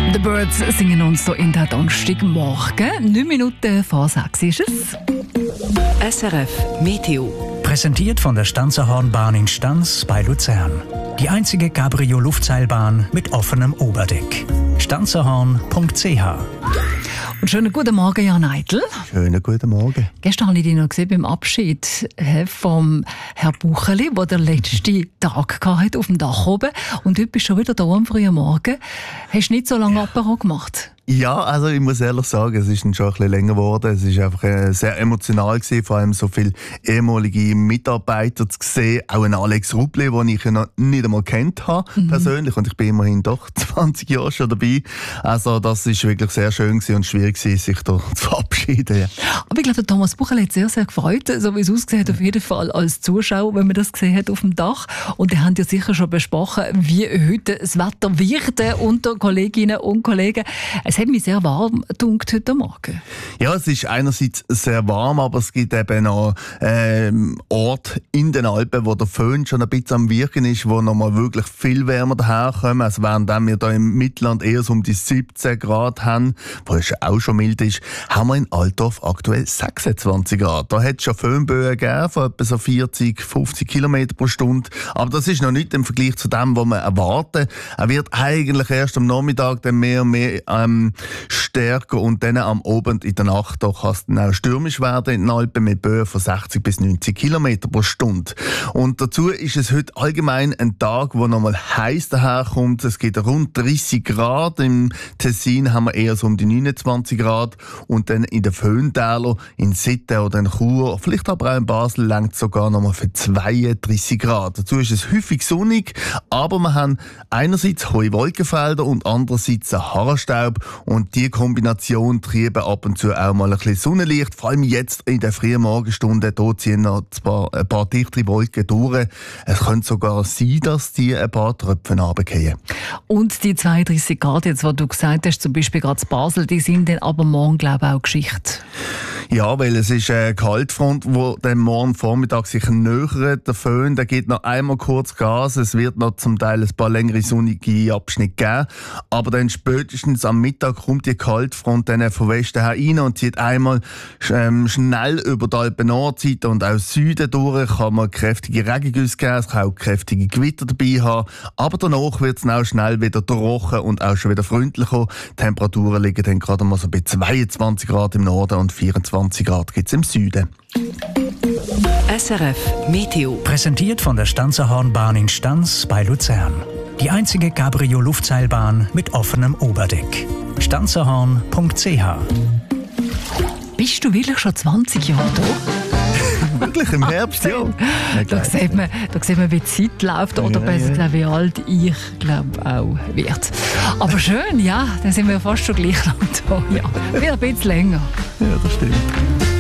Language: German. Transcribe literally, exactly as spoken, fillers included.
The Birds singen uns so in der Donnerstagmorgen. Neun Minuten vor sechs ist es. S R F Meteo. Präsentiert von der Stanzerhornbahn in Stanz bei Luzern. Die einzige Cabrio-Luftseilbahn mit offenem Oberdeck. stanzerhorn punkt c h. Und schönen guten Morgen, Jan Eitel. Schönen guten Morgen. Gestern habe ich dich noch gesehen beim Abschied vom Herrn Bucheli, der den letzten Tag hatte auf dem Dach oben. Und heute bist du schon wieder da am frühen Morgen. Hast du nicht so lange Apero gemacht? Ja, also ich muss ehrlich sagen, es ist schon ein bisschen länger geworden. Es ist einfach äh, sehr emotional gewesen, vor allem so viele ehemalige Mitarbeiter zu sehen. Auch ein Alex Rubli, den ich ja noch nicht einmal kennt habe, mhm. persönlich. Und ich bin immerhin doch zwanzig Jahre schon dabei. Also das ist wirklich sehr schön gewesen und schwierig gewesen, sich da zu verabschieden. Ja. Aber ich glaube, der Thomas Bucheli hat sehr, sehr gefreut, so wie es ausgesehen hat, auf jeden Fall als Zuschauer, wenn man das gesehen hat auf dem Dach. Und die haben ja sicher schon besprochen, wie heute das Wetter wird unter Kolleginnen und Kollegen. Es hat mich sehr warm gedunkt heute Morgen. Ja, es ist einerseits sehr warm, aber es gibt eben noch ähm, Orte in den Alpen, wo der Föhn schon ein bisschen am Wirken ist, wo noch mal wirklich viel wärmer daherkommen. Also während wir hier im Mittelland eher so um die siebzehn Grad haben, wo es auch schon mild ist, haben wir in Altdorf aktuell sechsundzwanzig Grad. Da hat es schon Föhnböen gegeben, von etwa so vierzig, fünfzig Kilometer pro Stunde. Aber das ist noch nicht im Vergleich zu dem, was wir erwarten. Er wird eigentlich erst am Nachmittag dann mehr und mehr ähm, stärker und dann am Abend in der Nacht da kann es dann auch stürmisch werden in den Alpen mit Böen von sechzig bis neunzig Kilometer pro Stunde. Und dazu ist es heute allgemein ein Tag, wo nochmal heiß daherkommt. Es geht rund dreißig Grad. Im Tessin haben wir eher so um die neunundzwanzig Grad. Und dann in den Föhntäler, in Sitten oder in Chur, vielleicht aber auch in Basel, langt es sogar nochmal für zweiunddreißig Grad. Dazu ist es häufig sonnig, aber wir haben einerseits hohe Wolkenfelder und andererseits einen Haarstaub. Und die Kombination trieben ab und zu auch mal ein bisschen Sonnenlicht. Vor allem jetzt in der frühen Morgenstunden, da ziehen noch ein paar, ein paar dichtere Wolken durch. Es könnte sogar sein, dass die ein paar Tröpfchen runterfallen. Und die zweiunddreißig Grad, jetzt, was du gesagt hast, zum Beispiel gerade in Basel, die sind dann aber morgen, glaube ich, auch Geschichte. Ja, weil es ist eine Kaltfront, die dann morgen Vormittag sich nähert. Der Föhn, der geht noch einmal kurz Gas. Es wird noch zum Teil ein paar längere sonnige Abschnitte geben. Aber dann spätestens am Mittag kommt die Kaltfront dann von Westen her rein und zieht einmal ähm, schnell über die Alpen-Nordseite und auch Süden durch. Kann man kräftige Regengüsse geben, es kann auch kräftige Gewitter dabei haben. Aber danach wird es auch schnell wieder trocken und auch schon wieder freundlicher. Die Temperaturen liegen dann gerade mal so bei zweiundzwanzig Grad im Norden und vierundzwanzig Grad gibt es im Süden. S R F Meteo. Präsentiert von der Stanzerhornbahn in Stanz bei Luzern. Die einzige Cabrio-Luftseilbahn mit offenem Oberdeck. stanzerhorn punkt c h. Bist du wirklich schon zwanzig Jahre da? Wirklich im Herbst, ja. Da sieht man, da sieht man, wie die Zeit läuft oder ja, besser ja. gesagt, wie alt ich glaube auch wird. Aber schön, ja, dann sind wir fast schon gleich lang da. Ja, wieder ein bisschen länger. Ja, das stimmt.